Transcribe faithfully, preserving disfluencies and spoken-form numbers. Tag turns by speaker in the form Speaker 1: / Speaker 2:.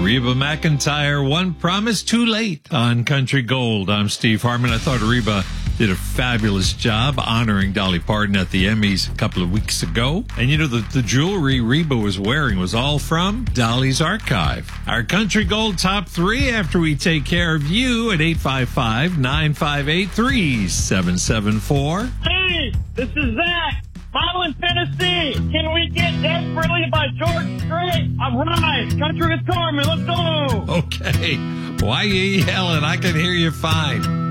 Speaker 1: Reba McEntire, One Promise Too Late on Country Gold. I'm Steve Harmon. I thought Reba did a fabulous job honoring Dolly Parton at the Emmys a couple of weeks ago. And you know, the, the jewelry Reba was wearing was all from Dolly's archive. Our Country Gold top three after we take care of you at eight five five, nine five eight, three seven seven four.
Speaker 2: Hey, this is Zach. Milan, Tennessee. Can we get Desperately by George Strait? All right. Country with Carmen. Let's go.
Speaker 1: Okay. Why are you yelling? I can hear you fine.